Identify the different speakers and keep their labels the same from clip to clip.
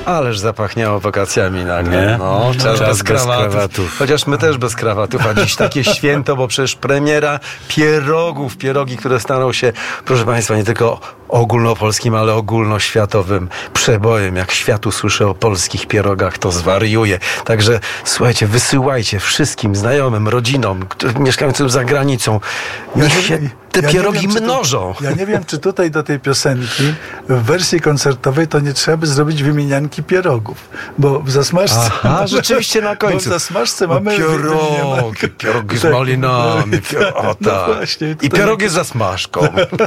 Speaker 1: Ależ zapachniało wakacjami nagle.
Speaker 2: Nie?
Speaker 1: No, czas bez krawatów.
Speaker 2: krawatów.
Speaker 1: Chociaż my też bez krawatów, a dziś takie święto, bo przecież premiera pierogów. Pierogi, które staną się, proszę Państwa, nie tylko ogólnopolskim, ale ogólnoświatowym przebojem. Jak świat usłyszy o polskich pierogach, to zwariuje. Także słuchajcie, wysyłajcie wszystkim znajomym, rodzinom, mieszkającym za granicą. Niech się te pierogi mnożą.
Speaker 3: Ja nie wiem, czy tutaj do tej piosenki w wersji koncertowej to nie trzeba by zrobić wymienianki pierogów, bo w Zasmażce...
Speaker 1: Aha, rzeczywiście na końcu.
Speaker 3: Bo w Zasmażce mamy
Speaker 1: pierogi z malinami. O tak.
Speaker 3: Właśnie,
Speaker 1: i pierogi z zasmażką.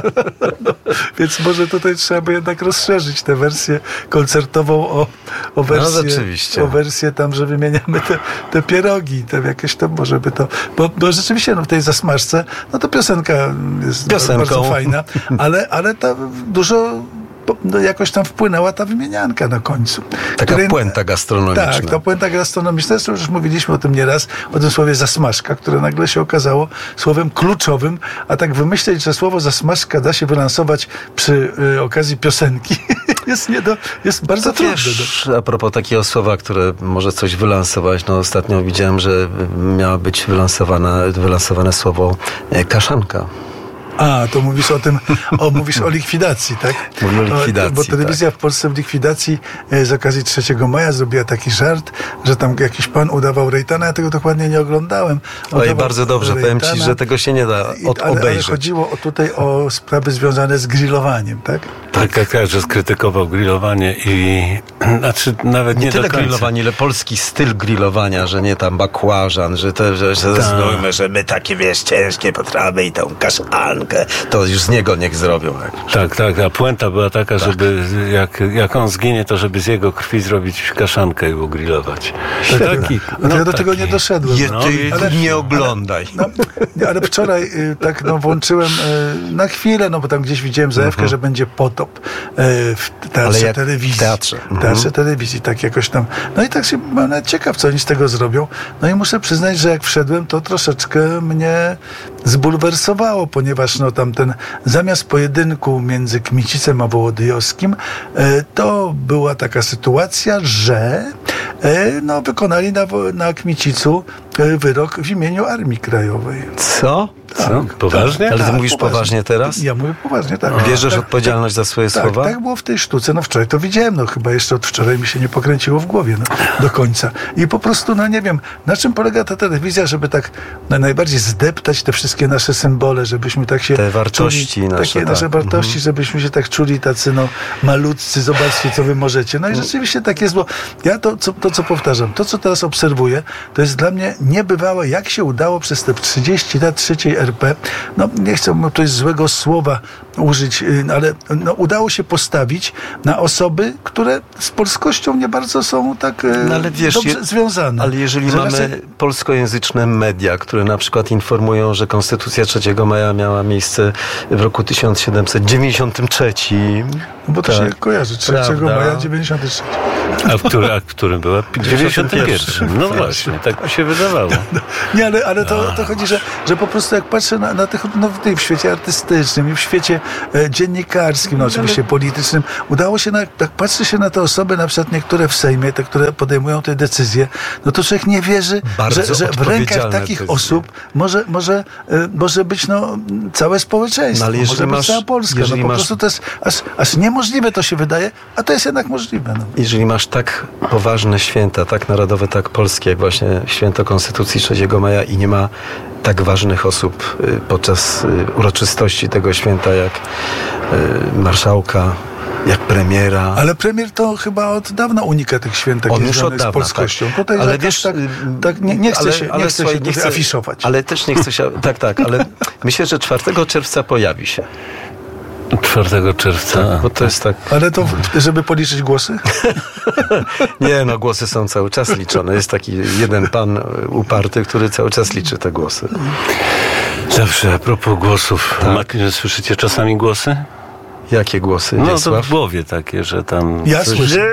Speaker 3: Więc może tutaj trzeba by jednak rozszerzyć tę wersję koncertową o wersję,
Speaker 1: rzeczywiście.
Speaker 3: o wersję tam, że wymieniamy te pierogi, tam jakieś tam może by to... Bo rzeczywiście w tej Zasmażce, no to piosenka jest bardzo fajna, ale ta dużo jakoś tam wpłynęła ta wymienianka na końcu.
Speaker 1: Taka puenta gastronomiczna.
Speaker 3: Tak, ta puenta gastronomiczna. Zresztą już mówiliśmy o tym nieraz, o tym słowie zasmażka, które nagle się okazało słowem kluczowym, a tak wymyśleć, że słowo zasmażka da się wylansować przy okazji piosenki jest bardzo trudne.
Speaker 1: A propos takiego słowa, które może coś wylansować, no ostatnio widziałem, że miało być wylansowane słowo kaszanka.
Speaker 3: A, to mówisz o tym, mówisz o likwidacji, tak?
Speaker 1: Mówię o likwidacji,
Speaker 3: bo telewizja
Speaker 1: tak.
Speaker 3: w Polsce w likwidacji z okazji 3 maja zrobiła taki żart, że tam jakiś pan udawał Rejtana, ja tego dokładnie nie oglądałem.
Speaker 1: Oj, bardzo dobrze, powiem ci, że tego się nie da obejrzeć.
Speaker 3: Ale chodziło tutaj o sprawy związane z grillowaniem, tak?
Speaker 2: Tak, że skrytykował grillowanie i znaczy nawet nie
Speaker 1: tyle
Speaker 2: do końca.
Speaker 1: grillowanie, ile polski styl grillowania, że nie tam bakłażan, że znajmy, że my takie, wiesz, ciężkie potrawy i tą kaszankę, to już z niego niech zrobią.
Speaker 2: Tak, a puenta była taka, żeby jak on zginie, to żeby z jego krwi zrobić kaszankę i ugrillować.
Speaker 3: Ja do tego nie doszedłem.
Speaker 1: Ale nie oglądaj.
Speaker 3: Ale wczoraj tak włączyłem na chwilę, bo tam gdzieś widziałem zajawkę, że będzie potop w teatrze telewizji. Teatrze telewizji, tak jakoś tam. No i tak się mam nawet ciekaw, co oni z tego zrobią. No i muszę przyznać, że jak wszedłem, to troszeczkę mnie zbulwersowało, ponieważ tamten zamiast pojedynku między Kmicicem a Wołodyjowskim, to była taka sytuacja, że wykonali na Kmicicu wyrok w imieniu Armii Krajowej.
Speaker 1: Co?
Speaker 3: Tak.
Speaker 2: Poważnie?
Speaker 1: Ale ty mówisz poważnie teraz?
Speaker 3: Ja mówię poważnie, tak.
Speaker 1: Bierzesz odpowiedzialność za swoje słowa?
Speaker 3: Tak było w tej sztuce. Wczoraj to widziałem, chyba jeszcze od wczoraj mi się nie pokręciło w głowie do końca. I po prostu, nie wiem, na czym polega ta telewizja, żeby tak najbardziej zdeptać te wszystkie nasze symbole, żebyśmy tak się
Speaker 1: te wartości
Speaker 3: czuli,
Speaker 1: nasze,
Speaker 3: takie nasze wartości, żebyśmy się tak czuli tacy malutcy, zobaczcie, co wy możecie. No i rzeczywiście tak jest, bo ja to, co powtarzam, to, co teraz obserwuję, to jest dla mnie niebywałe, jak się udało przez te 30 lat trzeciej RP, nie chcę tutaj złego słowa użyć, ale udało się postawić na osoby, które z polskością nie bardzo są tak dobrze związane.
Speaker 1: Ale jeżeli mamy polskojęzyczne media, które na przykład informują, że Konstytucja 3 maja miała miejsce w roku 1793.
Speaker 3: Bo to się kojarzy, 3 maja 93.
Speaker 2: A w którym była? 91. No właśnie, tak mi się wydawało.
Speaker 3: Nie, ale to chodzi, że po prostu jak patrzę na tych, w świecie artystycznym i w świecie dziennikarskim, oczywiście politycznym, udało się, jak patrzy się na te osoby, na przykład niektóre w Sejmie, te, które podejmują te decyzje, to człowiek nie wierzy, że w rękach takich osób może być całe społeczeństwo,
Speaker 1: ale
Speaker 3: może być cała Polska. Po prostu to jest aż niemożliwe to się wydaje, a to jest jednak możliwe.
Speaker 1: Jeżeli masz tak poważne święta, tak narodowe, tak polskie, jak właśnie święto Konstytucji 3 maja i nie ma tak ważnych osób podczas uroczystości tego święta, jak marszałka, jak premiera.
Speaker 3: Ale premier to chyba od dawna unika tych święt takich związanych z polskością.
Speaker 1: Tak.
Speaker 3: Tutaj
Speaker 1: ale wiesz,
Speaker 3: nie chcę się afiszować.
Speaker 1: Ale też nie chcę się... Tak, ale myślę, że 4 czerwca pojawi się.
Speaker 2: 4 czerwca.
Speaker 1: Tak, bo to jest tak.
Speaker 3: Ale to, żeby policzyć głosy?
Speaker 1: Nie, głosy są cały czas liczone. Jest taki jeden pan uparty, który cały czas liczy te głosy.
Speaker 2: Zawsze a propos głosów. Tak. Słyszycie czasami głosy?
Speaker 1: Jakie głosy?
Speaker 2: To w głowie takie, że tam...
Speaker 3: Ja słyszę.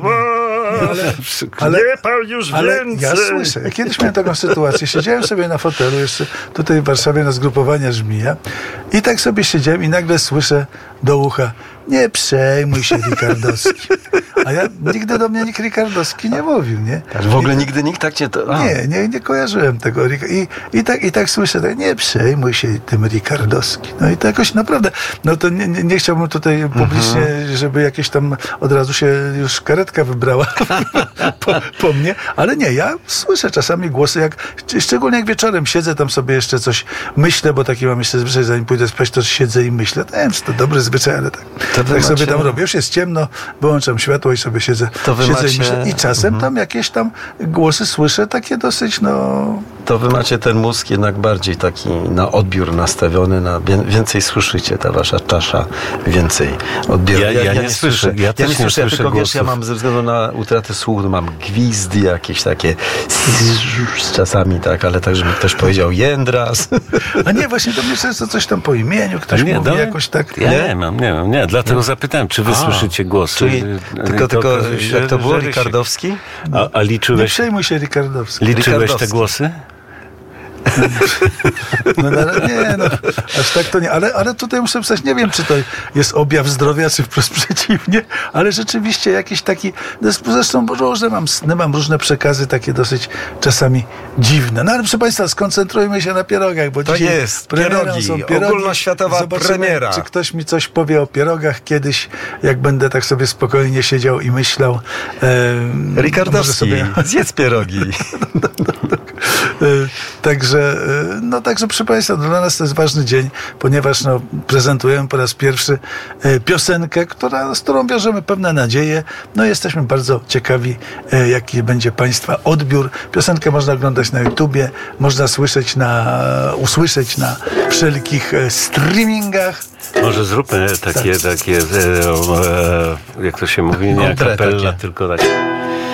Speaker 1: Ale już więcej.
Speaker 3: Ja słyszę. Ja kiedyś miałem taką sytuację. Siedziałem sobie na fotelu jeszcze tutaj w Warszawie na zgrupowania Żmija I tak sobie siedziałem i nagle słyszę do ucha: nie przejmuj się, Ricardowski. A ja nigdy do mnie nikt Ricardowski nie mówił, nie?
Speaker 1: W ogóle nigdy nikt tak cię to...
Speaker 3: Nie kojarzyłem tego. I tak słyszę, tak, nie przejmuj się tym Ricardowski. No i to jakoś naprawdę, no to nie chciałbym tutaj publicznie, żeby jakieś tam od razu się już karetka wybrała po mnie, ale nie, ja słyszę czasami głosy, szczególnie jak wieczorem siedzę, tam sobie jeszcze coś myślę, bo taki mam jeszcze zwyczaj, zanim pójdę spać, to siedzę i myślę. Nie wiem, czy to dobry zwyczaj, ale tak sobie tam robię. Już jest ciemno, wyłączam światło i sobie siedzę i myślę. I czasem tam jakieś tam głosy słyszę, takie dosyć,
Speaker 1: To wy macie ten mózg jednak bardziej taki na odbiór nastawiony, więcej słyszycie, ta wasza czasza więcej odbioru.
Speaker 2: Ja nie słyszę. Ja
Speaker 1: nie słyszę,
Speaker 2: ja
Speaker 1: tylko wiesz, ja mam ze względu na utratę słuchu, mam gwizdy jakieś takie czasami, tak, ale tak, żeby ktoś powiedział jędras.
Speaker 3: A nie, właśnie to myślę, że coś tam po imieniu ktoś mówi jakoś tak.
Speaker 2: Ja nie mam. Dlatego zapytałem, czy wy słyszycie głosy?
Speaker 1: Czyli tylko jak to było, Ricardowski?
Speaker 2: A liczyłeś...
Speaker 3: Nie przejmuj się, Ricardowski.
Speaker 2: Liczyłeś te głosy?
Speaker 3: Aż tak to nie. Ale tutaj muszę pisać, nie wiem, czy to jest objaw zdrowia, czy wprost przeciwnie, ale rzeczywiście jakiś taki, zresztą różne mam sny, mam różne przekazy, takie dosyć czasami dziwne. No ale proszę Państwa, skoncentrujmy się na pierogach, bo
Speaker 1: to
Speaker 3: dzisiaj
Speaker 1: jest pierogi, ogólnoświatowa premiera.
Speaker 3: Czy ktoś mi coś powie o pierogach kiedyś, jak będę tak sobie spokojnie siedział i myślał.
Speaker 1: Ricardowski, zjedz pierogi.
Speaker 3: Także, proszę Państwa, dla nas to jest ważny dzień, ponieważ prezentujemy po raz pierwszy piosenkę, z którą wiążemy pewne nadzieje. Jesteśmy bardzo ciekawi, jaki będzie Państwa odbiór. Piosenkę można oglądać na YouTubie, można usłyszeć na wszelkich streamingach.
Speaker 2: Może zróbmy takie jak to się mówi, nie a cappella, tylko tak.